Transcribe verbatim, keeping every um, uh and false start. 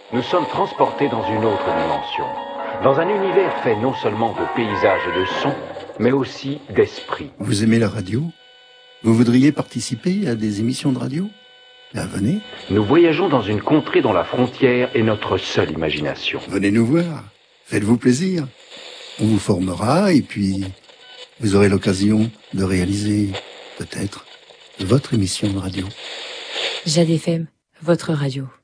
nous sommes transportés dans une autre dimension, dans un univers fait non seulement de paysages et de sons, mais aussi d'esprit. Vous aimez la radio ? Vous voudriez participer à des émissions de radio ? Ben venez. Nous voyageons dans une contrée dont la frontière est notre seule imagination. Venez nous voir, faites-vous plaisir. On vous formera et puis vous aurez l'occasion de réaliser, peut-être, votre émission de radio. Jade F M, votre radio.